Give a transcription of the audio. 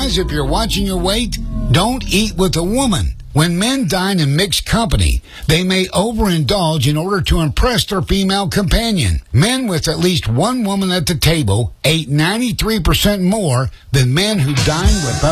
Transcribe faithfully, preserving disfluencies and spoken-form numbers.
Guys, if you're watching your weight, don't eat with a woman. When men dine in mixed company, they may overindulge in order to impress their female companion. Men with at least one woman at the table ate ninety-three percent more than men who dined with